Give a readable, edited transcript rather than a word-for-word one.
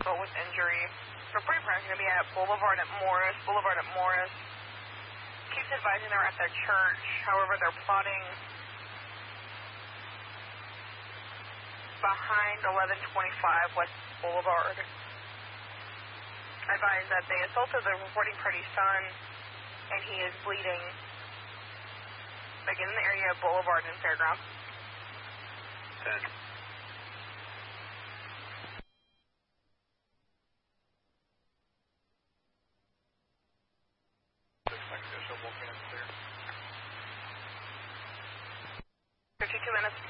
but with injury. So pretty probably going to be at Boulevard at Morris. Keeps advising they're at their church. However, they're plotting behind 1125 West Boulevard. I advise that they assaulted the reporting party's son, and he is bleeding. Again, in the area of Boulevard and Fairground. 10. Clear. 52 minutes.